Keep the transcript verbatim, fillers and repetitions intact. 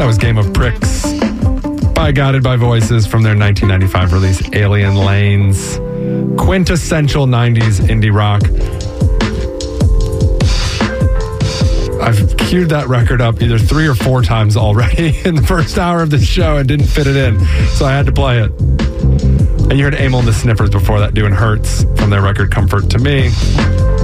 was Game of Pricks by Guided by Voices from their nineteen ninety-five release, Alien Lanes. Quintessential nineties indie rock. I've queued that record up either three or four times already in the first hour of the show and didn't fit it in, so I had to play it. And you heard Amyl and the Sniffers before that doing Hurts from their record Comfort to Me.